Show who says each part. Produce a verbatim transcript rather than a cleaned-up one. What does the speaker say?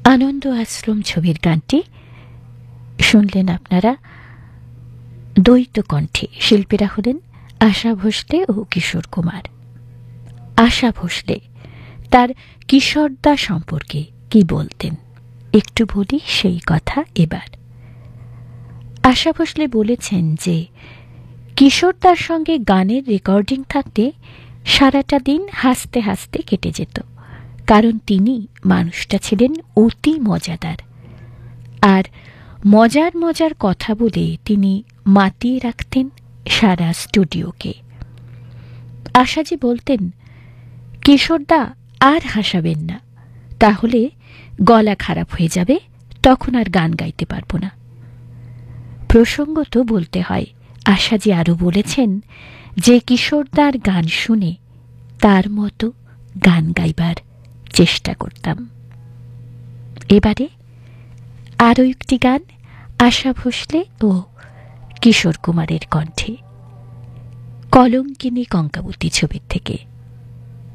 Speaker 1: আনন্দ আশ্রম ছবির গানটি শুনলেন আপনারা দ্বৈত কণ্ঠে। শিল্পীরা হলেন আশা ভোসলে ও কিশোর কুমার। আশা ভোসলে তার কিশোরদা সম্পর্কে কি বলতেন একটু বলি সেই কথা এবার। আশা ভোসলে বলেছেন যে কিশোরদার সঙ্গে গানের রেকর্ডিং থাকতে সারাটা দিন হাসতে হাসতে কেটে যেত, কারণ তিনি মানুষটা ছিলেন অতি মজাদার, আর মজার মজার কথা বলে তিনি মাতিয়ে রাখতেন সারা স্টুডিওকে। আশাজি বলতেন, কিশোরদা আর হাসাবেন না, তাহলে গলা খারাপ হয়ে যাবে, তখন আর গান গাইতে পারবো না। প্রসঙ্গত বলতে হয়, আশাজি আরও বলেছেন যে কিশোরদার গান শুনে তার মতো গান গাইবার চেষ্টা করতাম। এবারে আরও একটি গান আশা ভোসলে ও কিশোর কুমারের কণ্ঠে, কলঙ্কিনী কঙ্কাবতী ছবির থেকে।